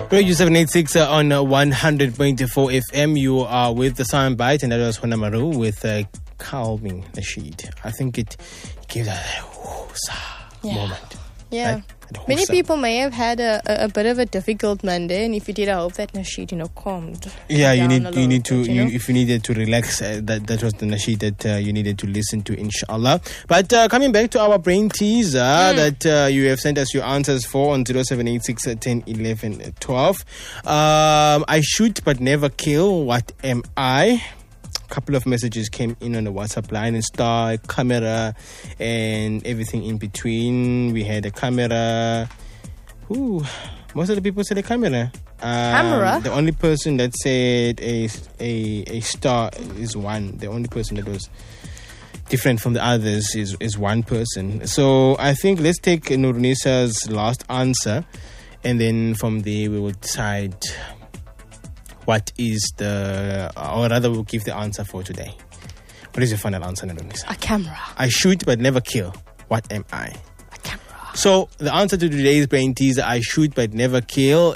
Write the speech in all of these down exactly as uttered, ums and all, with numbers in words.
Radio seven eighty-six uh, on uh, one hundred point four F M. You are with the Soundbite, and that was Hona Maru with uh, Calming Nasheed. I think it gives a yeah. moment. Yeah. Right? Many people may have had a, a, a bit of a difficult Monday, and if you did, I hope that Nasheed, you know, calmed. Yeah, you need you need to bit, you know? you, if you needed to relax, uh, that that was the Nasheed that uh, you needed to listen to, inshallah. But uh, coming back to our brain teaser mm. that uh, you have sent us your answers for on zero seven eight six ten eleven twelve. Um, I shoot but never kill. What am I? Couple of messages came in on the WhatsApp line, and star, camera, and everything in between. We had a camera. Ooh, most of the people said a camera. Um, camera? The only person that said a, a a star is one. The only person that was different from the others is, is one person. So I think let's take Nurnisa's last answer, and then from there we will decide what is the, or rather we'll give the answer for today. What is your final answer, Nurunisa? A camera. I shoot but never kill. What am I? A camera. So the answer to today's brain teaser, I shoot but never kill,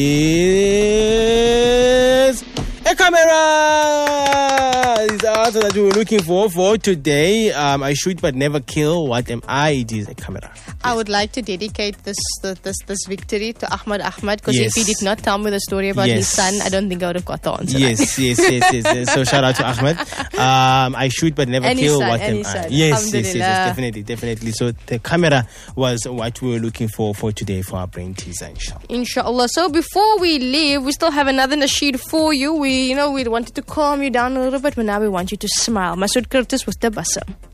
is a camera. Is the answer that we were looking for for today. Um, I shoot but never kill. What am I? It is a camera. I would like to dedicate this this this victory to Ahmad Ahmad, because yes. if he did not tell me the story about yes. his son, I don't think I would have got the answer. Yes, yes, yes, yes, yes. So shout out to Ahmad. Um, I shoot but never and kill. Son, what am I? Son. Yes, yes, yes, yes, definitely, definitely. So the camera was what we were looking for for today for our brain teaser, inshallah. Inshallah. So before we leave, we still have another nasheed for you. We, you know, we wanted to calm you down a little bit, but now we want you to smile. Masood Curtis with the Bassam.